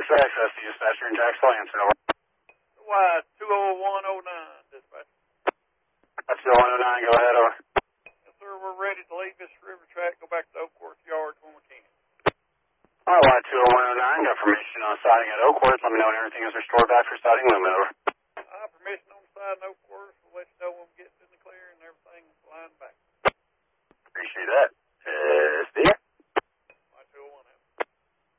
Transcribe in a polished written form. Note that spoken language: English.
for access to dispatcher and Jack's Lancer. Why, 20109, dispatcher. That's 20109, go ahead, over. Yes, sir, we're ready to leave this river track, go back to Oakworth Yards when we can. Alright, 20109, got permission on sighting at Oakworth. Let me know when everything is restored back for sighting limit, over. Permission on the side in Oakworth. We'll let you know